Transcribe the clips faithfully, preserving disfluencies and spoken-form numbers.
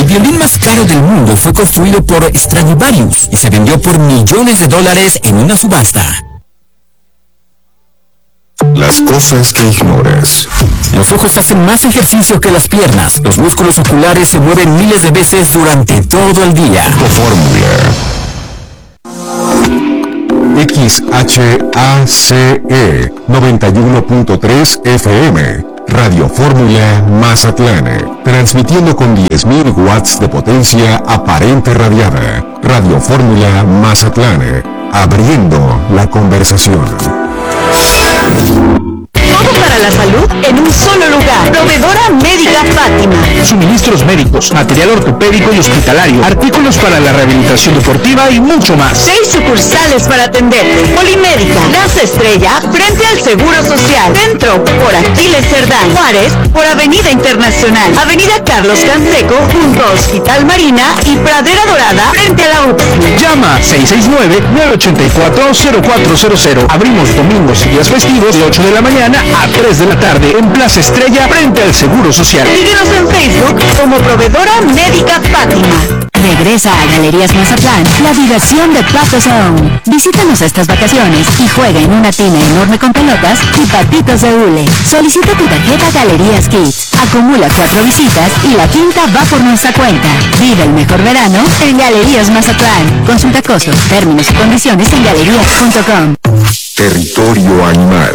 violín más caro del mundo fue construido por Stradivarius y se vendió por millones de dólares en una subasta. Las cosas que ignoras. Los ojos hacen más ejercicio que las piernas. Los músculos oculares se mueven miles de veces durante todo el día. Fórmula. X H A C E noventa y uno punto tres F M. Radio Fórmula Mazatlán, transmitiendo con diez mil watts de potencia aparente radiada. Radio Fórmula Mazatlán, abriendo la conversación. Todo para la salud en un solo lugar. Proveedora Médica Fátima. Suministros médicos, material ortopédico y hospitalario, artículos para la rehabilitación deportiva y mucho más. Seis sucursales para atenderte. Polimédica, Plaza Estrella, frente al Seguro Social. Centro, por Aquiles Cerdán. Juárez, por Avenida Internacional. Avenida Carlos Canseco, junto a Hospital Marina y Pradera Dorada, frente a la U P S. Llama seis seis nueve, nueve ocho cuatro, cero cuatro cero cero. Abrimos domingos y días festivos de ocho de la mañana a tres de la tarde en Plaza Estrella, frente al Seguro Social. Síguenos en Facebook como Proveedora Médica Fátima. Regresa a Galerías Mazatlán, la diversión de Pato Zone. Visítanos estas vacaciones y juega en una tina enorme con pelotas y patitos de hule. Solicita tu tarjeta Galerías Kids. Acumula cuatro visitas y la quinta va por nuestra cuenta. Vive el mejor verano en Galerías Mazatlán. Consulta costos, términos y condiciones en galerías punto com. Territorio animal.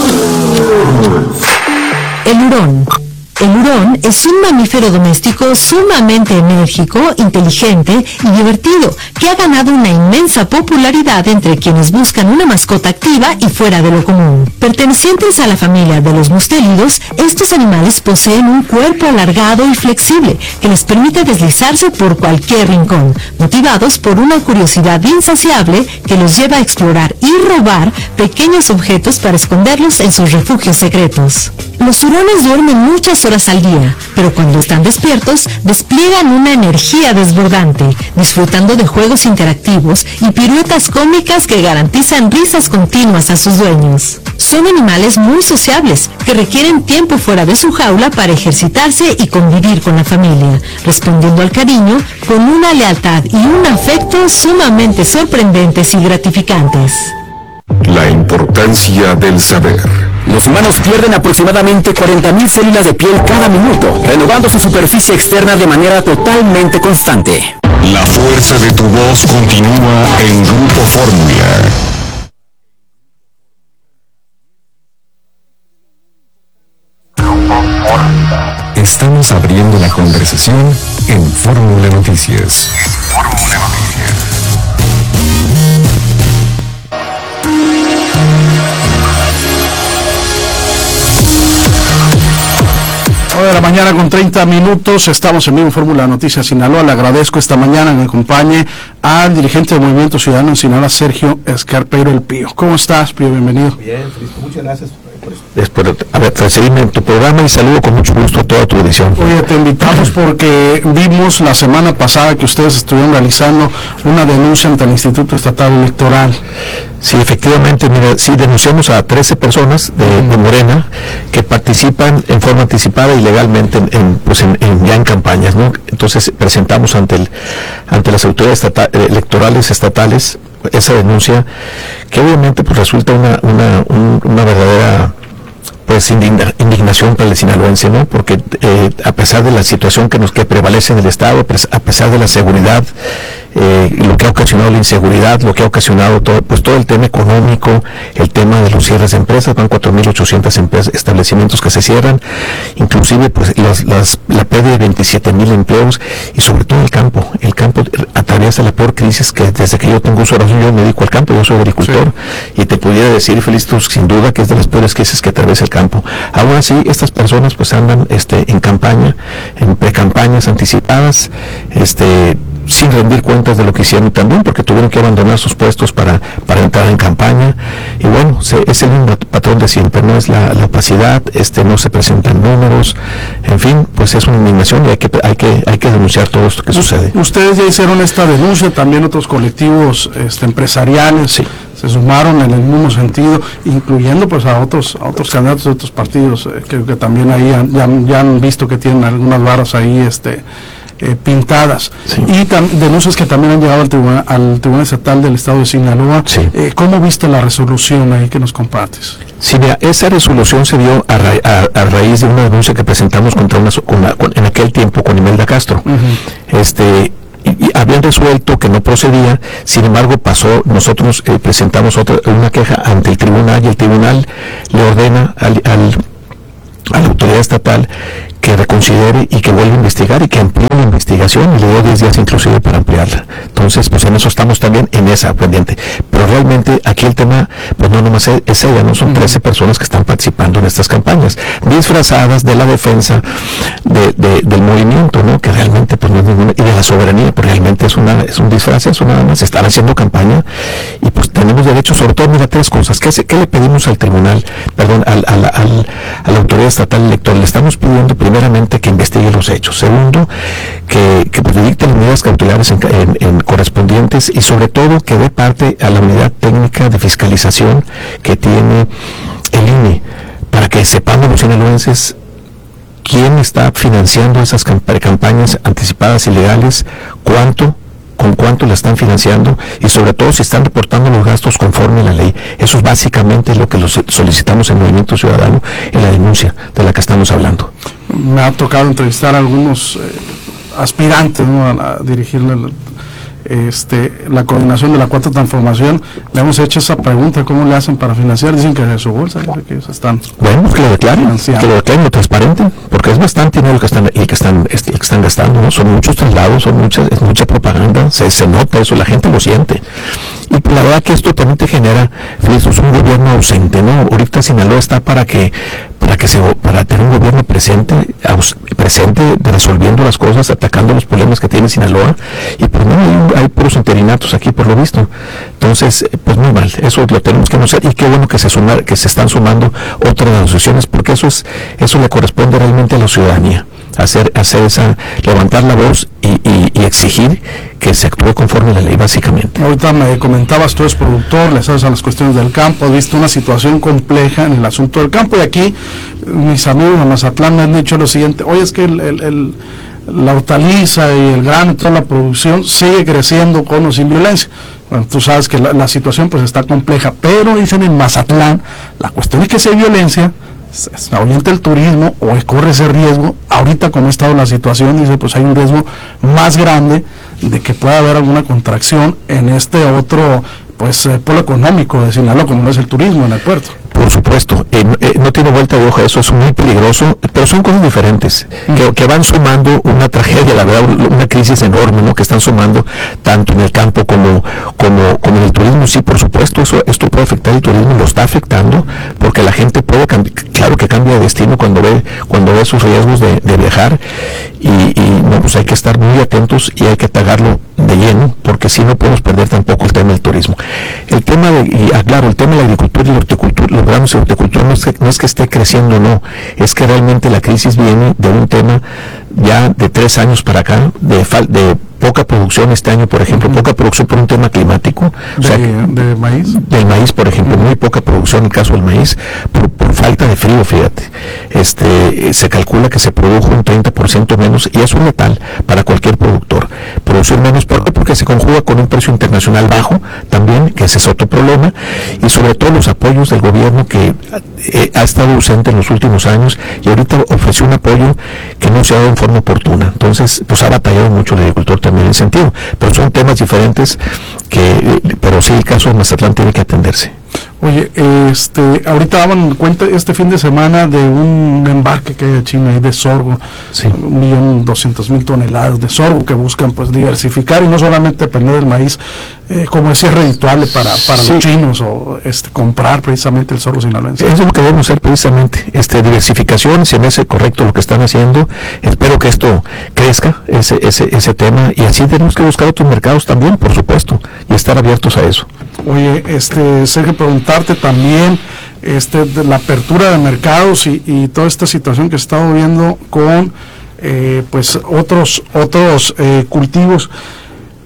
El hurón. El hurón es un mamífero doméstico sumamente enérgico, inteligente y divertido, que ha ganado una inmensa popularidad entre quienes buscan una mascota activa y fuera de lo común. Pertenecientes a la familia de los mustélidos, estos animales poseen un cuerpo alargado y flexible que les permite deslizarse por cualquier rincón, motivados por una curiosidad insaciable que los lleva a explorar y robar pequeños objetos para esconderlos en sus refugios secretos. Los hurones duermen muchas horas al día, pero cuando están despiertos despliegan una energía desbordante, disfrutando de juegos interactivos y piruetas cómicas que garantizan risas continuas a sus dueños. Son animales muy sociables, que requieren tiempo fuera de su jaula para ejercitarse y convivir con la familia, respondiendo al cariño con una lealtad y un afecto sumamente sorprendentes y gratificantes. La importancia del saber. Los humanos pierden aproximadamente cuarenta mil células de piel cada minuto, renovando su superficie externa de manera totalmente constante. La fuerza de tu voz continúa en Grupo Fórmula. Estamos abriendo la conversación en Fórmula Noticias. Fórmula Noticias. nueve de la mañana con treinta minutos, estamos en vivo en Fórmula Noticias Sinaloa. Le agradezco esta mañana que me acompañe al dirigente del Movimiento Ciudadano en Sinaloa, Sergio Escarpeiro El Pío. ¿Cómo estás, Pío? Bienvenido. Bien, Frisco, muchas gracias por, por, por recibirme en tu programa y saludo con mucho gusto a toda tu edición. Oye, te invitamos porque vimos la semana pasada que ustedes estuvieron realizando una denuncia ante el Instituto Estatal Electoral. Sí, efectivamente, mira, sí denunciamos a trece personas de, de Morena que participan en forma anticipada y legalmente en, en, pues en, en, ya en campañas, ¿no? Entonces presentamos ante el ante las autoridades estata, electorales estatales esa denuncia, que obviamente pues resulta una una, un, una verdadera pues indigna, indignación para el sinaloense, ¿no? Porque eh, a pesar de la situación que nos que prevalece en el estado, pues, a pesar de la seguridad, eh, lo que ha ocasionado la inseguridad, lo que ha ocasionado todo, pues todo el tema económico, el tema de los cierres de empresas, van cuatro mil ochocientos empresas, establecimientos que se cierran, inclusive pues las, las, la pérdida de veintisiete mil empleos y sobre todo el campo. El campo atraviesa la peor crisis que desde que yo tengo uso de razón, yo me dedico al campo, yo soy agricultor, sí. Y te pudiera decir, Feliz, sin duda que es de las peores crisis que atraviesa el campo. Aún así, estas personas pues andan este, en campaña, en precampañas anticipadas, este, sin rendir cuentas de lo que hicieron también, porque tuvieron que abandonar sus puestos para, para entrar en campaña. Y bueno, se, es el mismo patrón de siempre, no es la, la opacidad, este, no se presentan números, en fin, pues es una indignación y hay que, hay que, hay que denunciar todo esto que sucede. Ustedes ya hicieron esta denuncia, también otros colectivos este, empresariales. Sí. Se sumaron en el mismo sentido, incluyendo pues a otros a otros candidatos de otros partidos, eh, que, que también ahí han, ya, ya han visto que tienen algunas barras ahí este eh, pintadas. Sí. Y tam, denuncias que también han llegado al Tribunal, al Tribunal Estatal del Estado de Sinaloa. Sí. Eh, ¿Cómo viste la resolución ahí que nos compartes? Sí, mira, esa resolución se dio a, ra a, a raíz de una denuncia que presentamos contra una, con la, con, en aquel tiempo con Imelda Castro. Uh-huh. Este... Y, y habían resuelto que no procedía, sin embargo pasó, nosotros eh, presentamos otra, una queja ante el tribunal y el tribunal le ordena al, al, a la autoridad estatal que reconsidere y que vuelva a investigar y que amplíe la investigación, y le dio diez días inclusive para ampliarla. Entonces, pues en eso estamos también, en esa pendiente. Pero realmente aquí el tema, pues no nomás es, es ella, no son trece personas que están participando en estas campañas, disfrazadas de la defensa de, de, del movimiento, ¿no? Que realmente, pues no es ninguna, y de la soberanía, pues realmente es una, es un disfraz, eso nada más, están haciendo campaña, y pues tenemos derecho, sobre todo, mira, tres cosas. ¿Qué, se, qué le pedimos al tribunal, perdón, al, al, al, a la autoridad estatal electoral? Le estamos pidiendo primeramente que investigue los hechos. Segundo, que, que pues, dicte las medidas cautelares en, en, en correspondientes, y sobre todo que dé parte a la unidad técnica de fiscalización que tiene el I N E, para que sepamos los sinaloenses quién está financiando esas camp- campañas anticipadas ilegales, cuánto, con cuánto la están financiando, y sobre todo si están reportando los gastos conforme a la ley. Eso es básicamente lo que los solicitamos en Movimiento Ciudadano en la denuncia de la que estamos hablando. Me ha tocado entrevistar a algunos eh, aspirantes, ¿no?, a, a dirigirle el, este, la coordinación de la Cuarta Transformación. Le hemos hecho esa pregunta: ¿cómo le hacen para financiar? Dicen que de su bolsa, que ellos están... Bueno, pues que lo declaren, que lo declaren, lo transparenten, porque es bastante dinero el que están, el que están, el que están gastando, ¿no? Son muchos traslados, son muchas, es mucha propaganda, se, se nota eso, la gente lo siente. Y pues la verdad que esto también te genera, fíjate, es un gobierno ausente, ¿no? Ahorita Sinaloa está para que, para que se, para tener un gobierno presente, aus, presente, resolviendo las cosas, atacando los problemas que tiene Sinaloa, y pues no, hay, hay puros interinatos aquí por lo visto. Entonces, pues muy mal, eso lo tenemos que conocer, y qué bueno que se sumar, que se están sumando otras asociaciones, porque eso es, eso le corresponde realmente a la ciudadanía, hacer, hacer esa, levantar la voz y, y, y exigir que se actúe conforme a la ley, básicamente. Ahorita me comentabas, tú eres productor, le sabes a las cuestiones del campo, has visto una situación compleja en el asunto del campo, y aquí mis amigos de Mazatlán me han dicho lo siguiente: oye, es que el, el, el, la hortaliza y el grano y toda la producción sigue creciendo con o sin violencia. Bueno, tú sabes que la, la situación pues está compleja, pero dicen en Mazatlán, la cuestión es que si hay violencia, se ahuyenta el turismo o corre ese riesgo. Ahorita, como ha estado la situación, dice, pues hay un riesgo más grande de que pueda haber alguna contracción en este otro pues eh, polo económico de Sinaloa, como no es el turismo en el puerto. Por supuesto, eh, eh, no tiene vuelta de hoja, eso es muy peligroso, pero son cosas diferentes, que, que van sumando una tragedia, la verdad, una crisis enorme, ¿no?, que están sumando tanto en el campo como, como, como en el turismo. Sí, por supuesto, eso, esto puede afectar el turismo, lo está afectando, porque la gente puede cambiar, claro que cambia de destino cuando ve, cuando ve sus riesgos de, de viajar, y, y no, pues hay que estar muy atentos y hay que atacarlo de lleno, porque si no podemos perder tampoco el tema del turismo. El tema de, y aclaro, el tema de la agricultura y la horticultura, los granos y horticultura no es, que, no es que esté creciendo, no, es que realmente la crisis viene de un tema ya de tres años para acá, de, fal, de poca producción este año, por ejemplo, uh-huh. poca producción por un tema climático. ¿De, o sea, de maíz? Del maíz, por ejemplo, uh-huh. muy poca producción en el caso del maíz, por, por falta de frío, fíjate. Este, se calcula que se produjo un treinta por ciento menos, y es un letal para cualquier productor. Producir menos, ¿por qué? Porque se conjuga con un precio internacional bajo, también, que ese es otro problema, y sobre todo los apoyos del gobierno, que eh, ha estado ausente en los últimos años, y ahorita ofreció un apoyo que no se ha dado en forma oportuna. Entonces, pues ha batallado mucho el agricultor también en ese sentido, pero son temas diferentes, que, pero sí, el caso de Mazatlán tiene que atenderse. Oye, este, ahorita daban cuenta este fin de semana de un embarque que hay de China de sorgo, sí. un millón doscientos mil toneladas de sorgo, que buscan pues diversificar y no solamente depender del maíz, eh, como decía, redituable para, para sí. los chinos, o este, comprar precisamente el sorgo sinaloense. Eso es lo que debemos hacer precisamente, este, diversificación, se me hace correcto lo que están haciendo. Espero que esto crezca, ese, ese, ese tema, y así tenemos que buscar otros mercados también, por supuesto, y estar abiertos a eso. Oye, este, Sergio, preguntarte también este, de la apertura de mercados y, y toda esta situación que se está viendo con eh, pues otros otros eh, cultivos.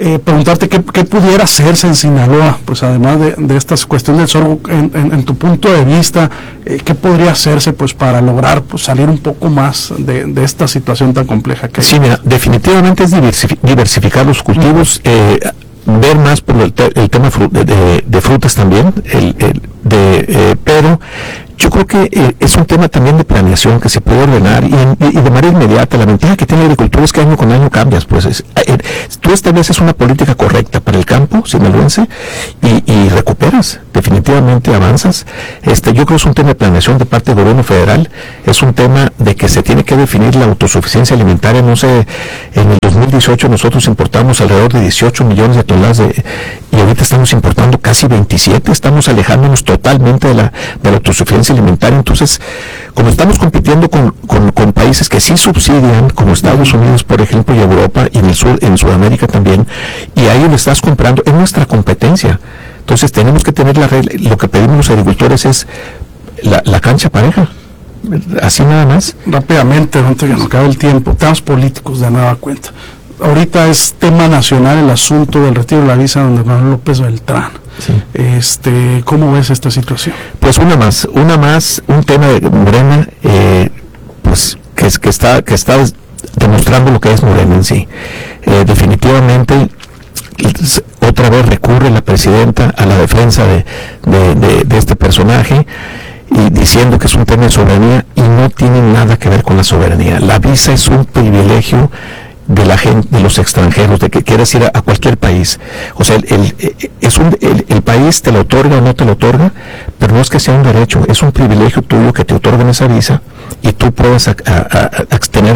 eh, preguntarte qué, qué pudiera hacerse en Sinaloa, pues además de, de esta cuestión del sorgo, en, en, en tu punto de vista, eh, qué podría hacerse pues para lograr pues, salir un poco más de, de esta situación tan compleja que sí, mira, definitivamente es diversificar los cultivos, eh, ver más por el, te, el tema fru de, de, de frutas también, el, el de, eh, pero yo creo que eh, es un tema también de planeación que se puede ordenar y, y, y de manera inmediata. La ventaja que tiene la agricultura es que año con año cambias, pues es, eh, tú estableces una política correcta para el campo sinaloense y, y recuperas, definitivamente avanzas. Este, yo creo que es un tema de planeación de parte del gobierno federal, es un tema de que se tiene que definir la autosuficiencia alimentaria. No sé, en el dos mil dieciocho nosotros importamos alrededor de dieciocho millones de toneladas de, y ahorita estamos importando casi veintisiete, estamos alejándonos totalmente de la, de la autosuficiencia alimentaria. Entonces, como estamos compitiendo con, con, con países que sí subsidian, como Estados Unidos, por ejemplo, y Europa, y en el sur, en Sudamérica también, y a ellos le estás comprando, es nuestra competencia. Entonces, tenemos que tener la regla, lo que pedimos los agricultores es la, la cancha pareja. Así nada más. Rápidamente, antes que nos acabe el tiempo, temas políticos de nueva cuenta. Ahorita es tema nacional el asunto del retiro de la visa de Manuel López Beltrán. Sí. Este, ¿cómo ves esta situación? Pues una más, una más, un tema de Morena, eh, pues que, es, que está, que está demostrando lo que es Morena en sí. Eh, definitivamente, otra vez recurre la presidenta a la defensa de, de, de, de este personaje, y diciendo que es un tema de soberanía, y no tiene nada que ver con la soberanía. La visa es un privilegio de la gente, de los extranjeros, de que quieras ir a, a cualquier país. O sea, el, el, es un, el, el país te lo otorga o no te lo otorga, pero no es que sea un derecho, es un privilegio tuyo que te otorgan esa visa y tú puedes a, a, a, a tener